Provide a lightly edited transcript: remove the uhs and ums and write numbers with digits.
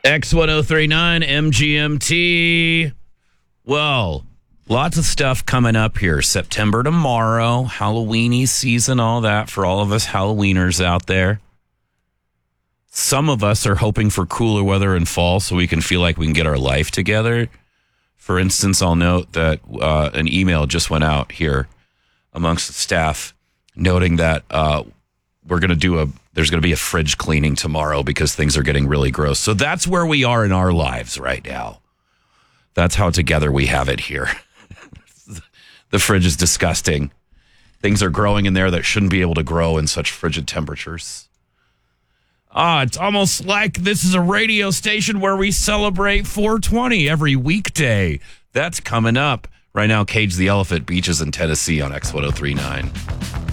X1039 MGMT. Well, lots of stuff coming up here. September tomorrow, Halloweeny season, all that for all of us Halloweeners out there. Some of us are hoping for cooler weather in fall so we can feel like we can get our life together. For instance, I'll note that an email just went out here amongst the staff noting that there's going to be a fridge cleaning tomorrow because things are getting really gross. So that's where we are in our lives right now. That's how together we have it here. The fridge is disgusting. Things are growing in there that shouldn't be able to grow in such frigid temperatures. It's almost like this is a radio station where we celebrate 420 every weekday. That's coming up. Right now, Cage the Elephant Beaches in Tennessee on X1039.